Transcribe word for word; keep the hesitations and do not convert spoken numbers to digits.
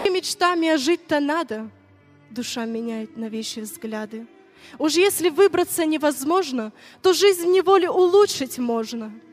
мечтами, а жить-то надо, душа меняет на вещи взгляды. Уж если выбраться невозможно, то жизнь в неволе улучшить можно.